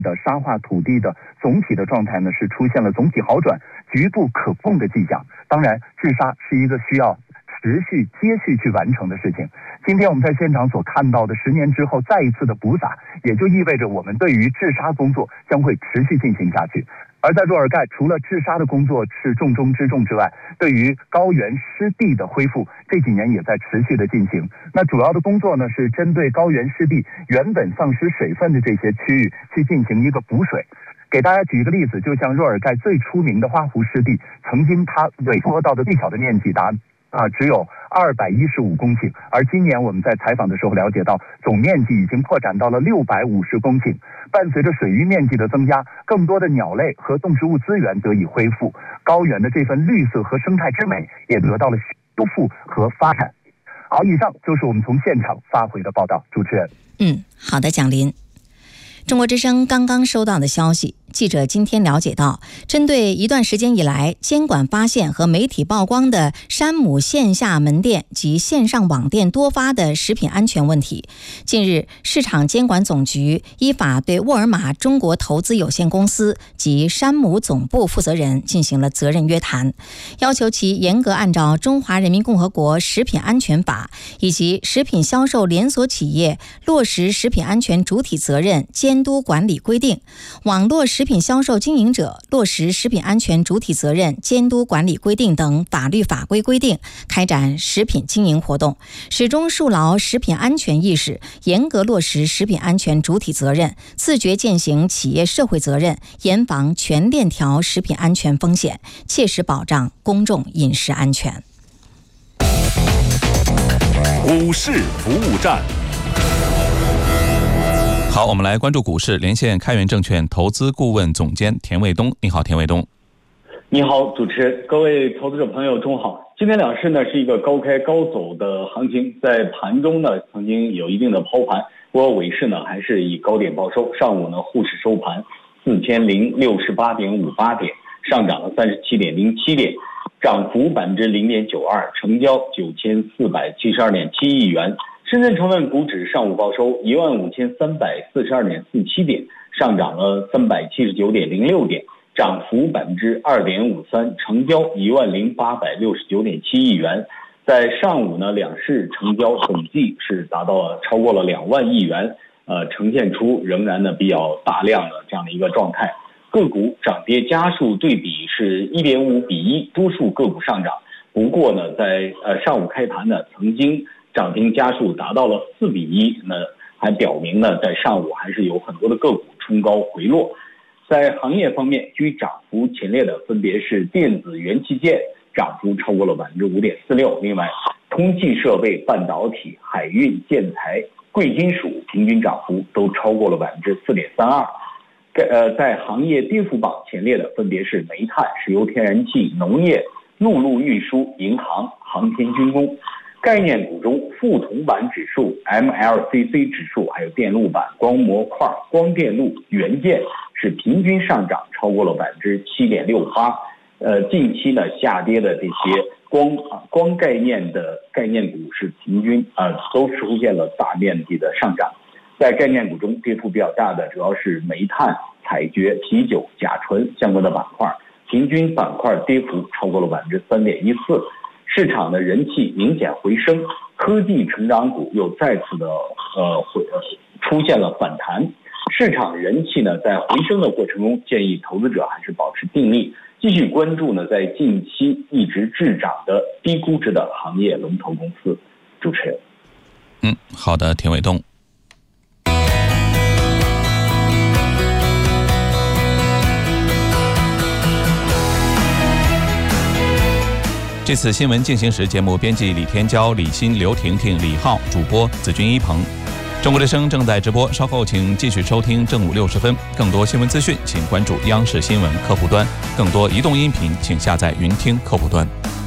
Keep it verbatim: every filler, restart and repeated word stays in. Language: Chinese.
的沙化土地的总体的状态呢是出现了总体好转，局部可控的迹象。当然，治沙是一个需要持续接续去完成的事情。今天我们在现场所看到的十年之后再一次的补撒，也就意味着我们对于治沙工作将会持续进行下去。而在若尔盖，除了治沙的工作是重中之重之外，对于高原湿地的恢复，这几年也在持续的进行。那主要的工作呢，是针对高原湿地原本丧失水分的这些区域去进行一个补水。给大家举一个例子，就像若尔盖最出名的花湖湿地，曾经它委托到的地小的面积达啊，只有二百一十五公顷，而今年我们在采访的时候了解到，总面积已经扩展到了六百五十公顷。伴随着水域面积的增加，更多的鸟类和动植物资源得以恢复，高原的这份绿色和生态之美也得到了修复和发展。好，以上就是我们从现场发回的报道。主持人， 嗯，好的，蒋林。中国之声刚刚收到的消息，记者今天了解到，针对一段时间以来监管发现和媒体曝光的山姆线下门店及线上网店多发的食品安全问题，近日市场监管总局依法对沃尔玛中国投资有限公司及山姆总部负责人进行了责任约谈，要求其严格按照《中华人民共和国食品安全法》以及食品销售连锁企业落实食品安全主体责任监督管理规定、网络食品销售经营者落实食品安全主体责任监督管理规定等法律法规规定，开展食品经营活动，始终树牢食品安全意识，严格落实食品安全主体责任，自觉践行企业社会责任，严防全链条食品安全风险，切实保障公众饮食安全。 股市服务站。好，我们来关注股市，连线开源证券投资顾问总监田卫东。你好，田卫东。 你好，主持人，各位投资者朋友，中午好。今天两市呢是一个高开高走的行情，在盘中呢曾经有一定的抛盘，不过尾市呢还是以高点报收。上午呢沪市收盘四千零六十八点五八点，上涨了三十七点零七点，涨幅百分之零点九二，成交九千四百七十二点七亿元。深圳成分股指上午报收一万五千三百四十二点四七点，上涨了三百七十九点零六点，涨幅百分之二点五三，成交一万零八百六十九点七亿元。在上午呢，两市成交总计是达到了超过了两万亿元，呃，呈现出仍然呢比较大量的这样的一个状态。个股涨跌家数对比是一点五比一，多数个股上涨。不过呢，在呃上午开盘呢，曾经涨停家数达到了四比一，那还表明呢，在上午还是有很多的个股冲高回落。在行业方面，居涨幅前列的分别是电子元器件，涨幅超过了百分之五点四六。另外，通气设备、半导体、海运、建材、贵金属平均涨幅都超过了百分之四点三二。呃，在行业跌幅榜前列的分别是煤炭、石油天然气、农业、陆路运输、银行、航天军工。概念股中，富铜板指数、M L C C 指数，还有电路板、光模块、光电路、元件是平均上涨超过了百分之七点六八。呃，近期呢下跌的这些光啊光概念的概念股是平均啊、呃、都出现了大面积的上涨。在概念股中，跌幅比较大的主要是煤炭、采掘、啤酒、甲醇相关的板块，平均板块跌幅超过了百分之三点一四。市场的人气明显回升，科技成长股又再次的呃回出现了反弹。市场人气呢在回升的过程中，建议投资者还是保持定力，继续关注呢在近期一直滞涨的低估值的行业龙头公司。主持人， 嗯，好的，田卫东。这次新闻进行时节目编辑李天骄、李欣、刘婷婷、李浩，主播子君一鹏。中国之声正在直播，稍后请继续收听正午六十分。更多新闻资讯，请关注央视新闻客户端；更多移动音频，请下载云听客户端。